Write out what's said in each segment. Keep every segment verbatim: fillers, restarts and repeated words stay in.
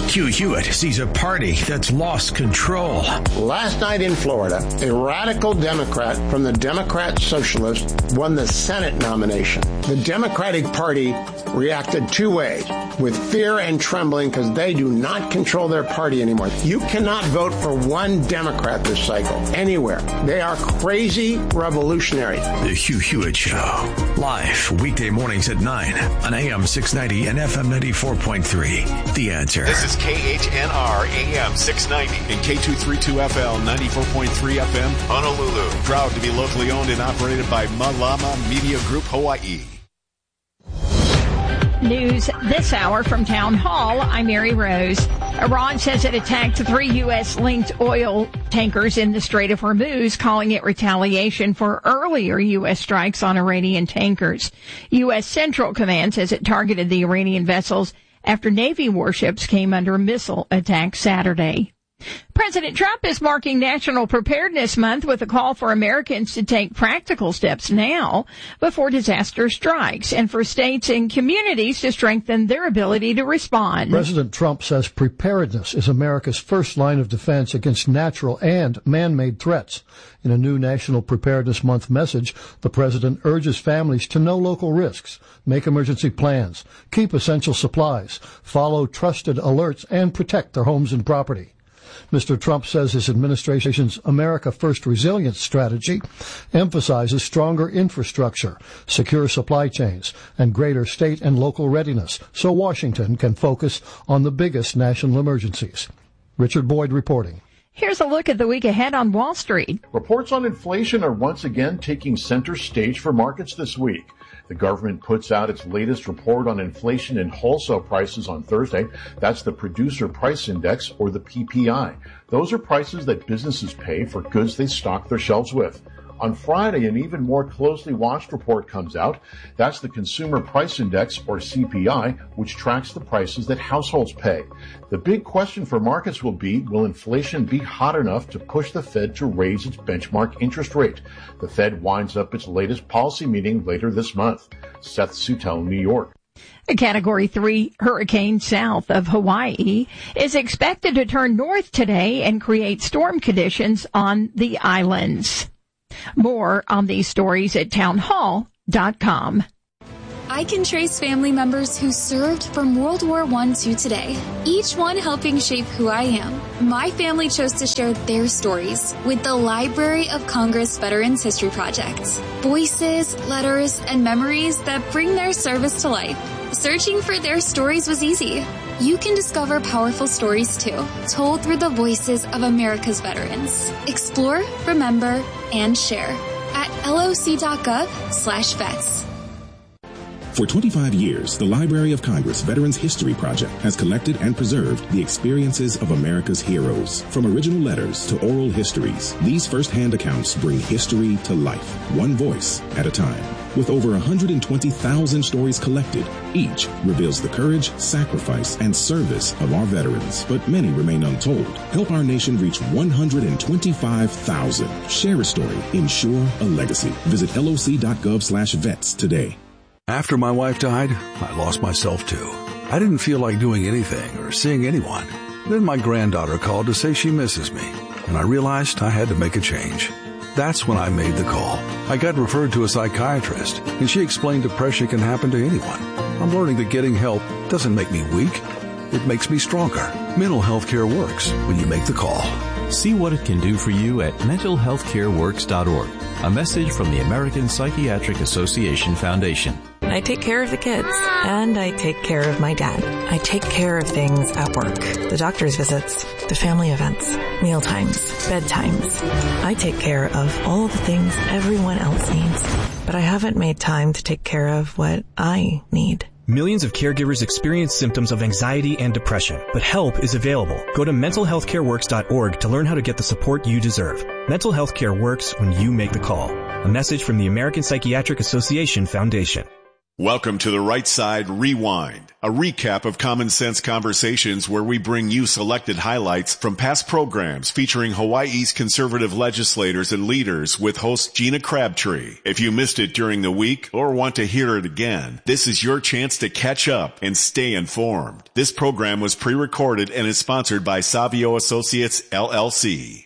Hugh Hewitt sees a party that's lost control. Last night in Florida, a radical Democrat from the Democrat Socialist won the Senate nomination. The Democratic Party reacted two ways, with fear and trembling because they do not control their party anymore. You cannot vote for one Democrat this cycle, anywhere. They are crazy revolutionaries. The Hugh Hewitt Show, live weekday mornings at nine on A M six ninety and F M ninety-four point three. The Answer. This is K H N R A M six ninety and K two thirty-two F L ninety-four point three F M Honolulu. Proud to be locally owned and operated by Malama Media Group Hawaii. News this hour from Town Hall. I'm Mary Rose. Iran says it attacked three U S-linked oil tankers in the Strait of Hormuz, calling it retaliation for earlier U S strikes on Iranian tankers. U S Central Command says it targeted the Iranian vessels after Navy warships came under missile attack Saturday. President Trump is marking National Preparedness Month with a call for Americans to take practical steps now before disaster strikes and for states and communities to strengthen their ability to respond. President Trump says preparedness is America's first line of defense against natural and man-made threats. In a new National Preparedness Month message, the president urges families to know local risks, make emergency plans, keep essential supplies, follow trusted alerts, and protect their homes and property. Mister Trump says his administration's America First resilience strategy emphasizes stronger infrastructure, secure supply chains, and greater state and local readiness so Washington can focus on the biggest national emergencies. Richard Boyd reporting. Here's a look at the week ahead on Wall Street. Reports on inflation are once again taking center stage for markets this week. The government puts out its latest report on inflation and wholesale prices on Thursday. That's the Producer Price Index, or the P P I. Those are prices that businesses pay for goods they stock their shelves with. On Friday, an even more closely watched report comes out. That's the Consumer Price Index, or C P I, which tracks the prices that households pay. The big question for markets will be, will inflation be hot enough to push the Fed to raise its benchmark interest rate? The Fed winds up its latest policy meeting later this month. Seth Sutel, New York. A Category three hurricane south of Hawaii is expected to turn north today and create storm conditions on the islands. More on these stories at town hall dot com. I can trace family members who served from World War One to today, each one helping shape who I am. My family chose to share their stories with the Library of Congress Veterans History Project. Voices, letters, and memories that bring their service to life. Searching for their stories was easy. You can discover powerful stories too, told through the voices of America's veterans. Explore, remember, and share at loc.gov slash vets. For twenty-five years, the Library of Congress Veterans History Project has collected and preserved the experiences of America's heroes. From original letters to oral histories, these first-hand accounts bring history to life, one voice at a time. With over one hundred twenty thousand stories collected, each reveals the courage, sacrifice, and service of our veterans, but many remain untold. Help our nation reach one hundred twenty-five thousand. Share a story. Ensure a legacy. Visit loc.gov slash vets today. After my wife died, I lost myself too. I didn't feel like doing anything or seeing anyone. Then my granddaughter called to say she misses me, and I realized I had to make a change. That's when I made the call. I got referred to a psychiatrist, and she explained depression can happen to anyone. I'm learning that getting help doesn't make me weak. It makes me stronger. Mental health care works when you make the call. See what it can do for you at mental health care works dot org. A message from the American Psychiatric Association Foundation. I take care of the kids, and I take care of my dad. I take care of things at work. The doctor's visits, the family events, meal times, bedtimes. I take care of all the things everyone else needs. But I haven't made time to take care of what I need. Millions of caregivers experience symptoms of anxiety and depression, but help is available. Go to mental health care works dot org to learn how to get the support you deserve. Mental health care works when you make the call. A message from the American Psychiatric Association Foundation. Welcome to the Right Side Rewind, a recap of Common Sense Conversations where we bring you selected highlights from past programs featuring Hawaii's conservative legislators and leaders with host Gina Crabtree. If you missed it during the week or want to hear it again, this is your chance to catch up and stay informed. This program was pre-recorded and is sponsored by Savio Associates, L L C.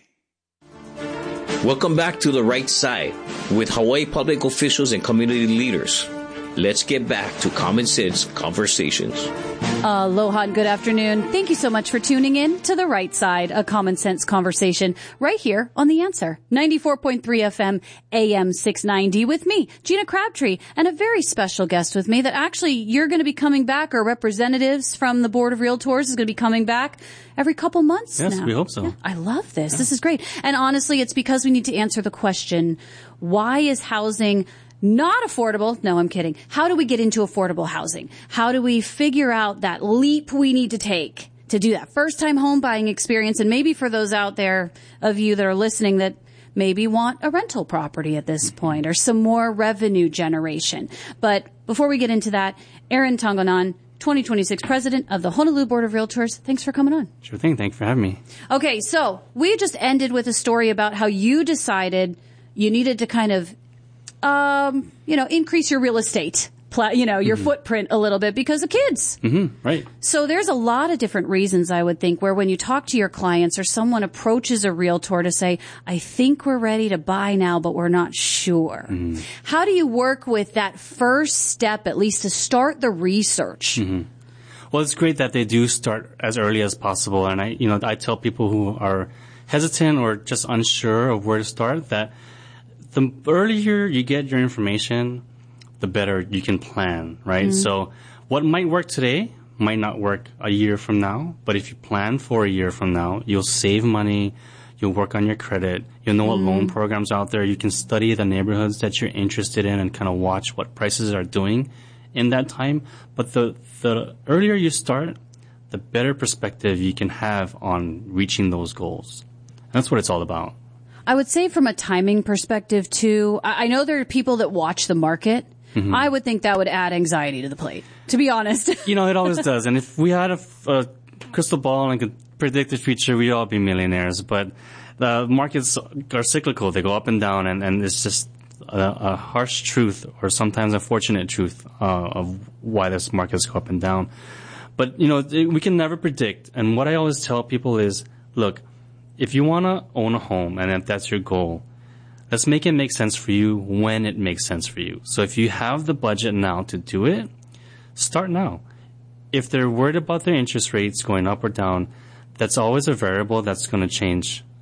Welcome back to The Right Side with Hawaii public officials and community leaders. Let's get back to Common Sense Conversations. Aloha and good afternoon. Thank you so much for tuning in to The Right Side, a Common Sense Conversation, right here on The Answer. ninety-four point three F M, A M six ninety with me, Gina Crabtree, and a very special guest with me that actually you're going to be coming back, or representatives from the Board of Realtors is going to be coming back every couple months yes, now. Yes, we hope so. Yeah, I love this. Yeah. This is great. And honestly, it's because we need to answer the question, why is housing not affordable? No, I'm kidding. How do we get into affordable housing? How do we figure out that leap we need to take to do that first time home buying experience? And maybe for those out there of you that are listening that maybe want a rental property at this point or some more revenue generation. But before we get into that, Aaron Tongonan, twenty twenty-six president of the Honolulu Board of Realtors. Thanks for coming on. Sure thing. Thanks for having me. Okay. So we just ended with a story about how you decided you needed to kind of Um, you know, increase your real estate, pl- you know, your mm-hmm. footprint a little bit because of kids. Mm-hmm. Right. So there's a lot of different reasons, I would think, where when you talk to your clients or someone approaches a realtor to say, I think we're ready to buy now, but we're not sure. Mm-hmm. How do you work with that first step, at least to start the research? Mm-hmm. Well, it's great that they do start as early as possible. And I, you know, I tell people who are hesitant or just unsure of where to start that the earlier you get your information, the better you can plan, right? Mm-hmm. So what might work today might not work a year from now, but if you plan for a year from now, you'll save money, you'll work on your credit, you'll know mm-hmm. what loan programs are out there, you can study the neighborhoods that you're interested in and kind of watch what prices are doing in that time. But the, the earlier you start, the better perspective you can have on reaching those goals. And that's what it's all about. I would say from a timing perspective, too, I know there are people that watch the market. Mm-hmm. I would think that would add anxiety to the plate, to be honest. You know, it always does. And if we had a, a crystal ball and could predict the future, we'd all be millionaires. But the markets are cyclical. They go up and down, and, and it's just a, a harsh truth or sometimes a fortunate truth uh, of why this markets go up and down. But, you know, we can never predict. And what I always tell people is, look, if you want to own a home and if that's your goal, let's make it make sense for you when it makes sense for you. So if you have the budget now to do it, start now. If they're worried about their interest rates going up or down, that's always a variable that's going to change